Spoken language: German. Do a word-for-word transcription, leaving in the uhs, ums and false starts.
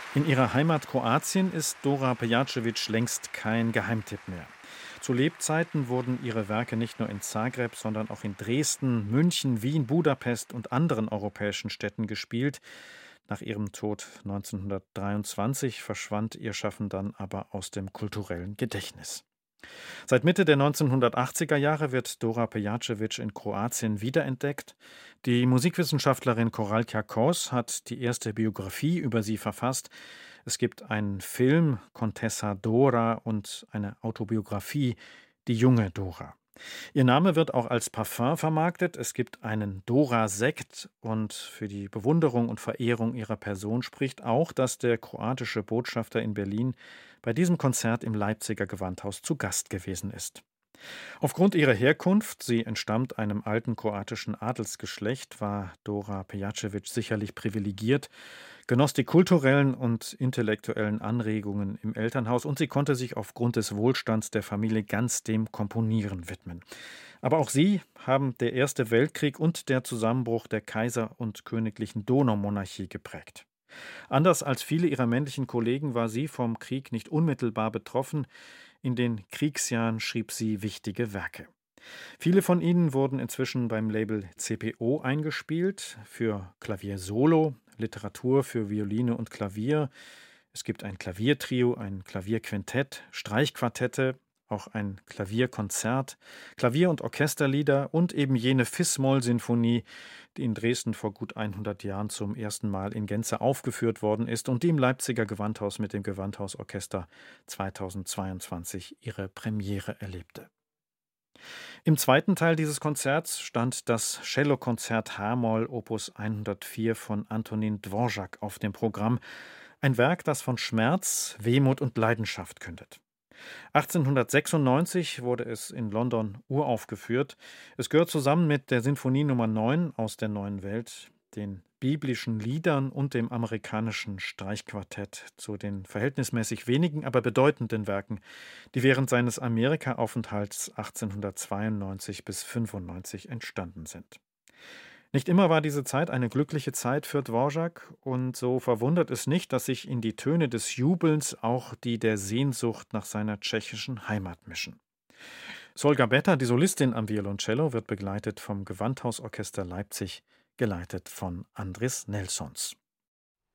In ihrer Heimat Kroatien ist Dora Pejacevic längst kein Geheimtipp mehr. Zu Lebzeiten wurden ihre Werke nicht nur in Zagreb, sondern auch in Dresden, München, Wien, Budapest und anderen europäischen Städten gespielt. Nach ihrem Tod neunzehnhundertdreiundzwanzig verschwand ihr Schaffen dann aber aus dem kulturellen Gedächtnis. Seit Mitte der neunzehnhundertachtziger Jahre wird Dora Pejacevic in Kroatien wiederentdeckt. Die Musikwissenschaftlerin Koralka Kos hat die erste Biografie über sie verfasst. Es gibt einen Film, Contessa Dora, und eine Autobiografie, Die junge Dora. Ihr Name wird auch als Parfum vermarktet. Es gibt einen Dora-Sekt, und für die Bewunderung und Verehrung ihrer Person spricht auch, dass der kroatische Botschafter in Berlin bei diesem Konzert im Leipziger Gewandhaus zu Gast gewesen ist. Aufgrund ihrer Herkunft, sie entstammt einem alten kroatischen Adelsgeschlecht, war Dora Pejacevic sicherlich privilegiert, genoss die kulturellen und intellektuellen Anregungen im Elternhaus, und sie konnte sich aufgrund des Wohlstands der Familie ganz dem Komponieren widmen. Aber auch sie haben der Erste Weltkrieg und der Zusammenbruch der Kaiser- und königlichen Donaumonarchie geprägt. Anders als viele ihrer männlichen Kollegen war sie vom Krieg nicht unmittelbar betroffen. In den Kriegsjahren schrieb sie wichtige Werke. Viele von ihnen wurden inzwischen beim Label C P O eingespielt, für Klavier Solo, Literatur für Violine und Klavier. Es gibt ein Klaviertrio, ein Klavierquintett, Streichquartette, auch ein Klavierkonzert, Klavier- und Orchesterlieder und eben jene Fis-Moll-Sinfonie, die in Dresden vor gut hundert Jahren zum ersten Mal in Gänze aufgeführt worden ist und die im Leipziger Gewandhaus mit dem Gewandhausorchester zweitausendzweiundzwanzig ihre Premiere erlebte. Im zweiten Teil dieses Konzerts stand das Cellokonzert H-Moll Opus hundertvier von Antonin Dvorak auf dem Programm, ein Werk, das von Schmerz, Wehmut und Leidenschaft kündet. achtzehnhundertsechsundneunzig wurde es in London uraufgeführt. Es gehört zusammen mit der Sinfonie Nummer neun aus der Neuen Welt, den biblischen Liedern und dem amerikanischen Streichquartett zu den verhältnismäßig wenigen, aber bedeutenden Werken, die während seines Amerika-Aufenthalts achtzehnhundertzweiundneunzig bis fünfundneunzig entstanden sind. Nicht immer war diese Zeit eine glückliche Zeit für Dvorak, und so verwundert es nicht, dass sich in die Töne des Jubelns auch die der Sehnsucht nach seiner tschechischen Heimat mischen. Solga Betta, die Solistin am Violoncello, wird begleitet vom Gewandhausorchester Leipzig, geleitet von Andris Nelsons.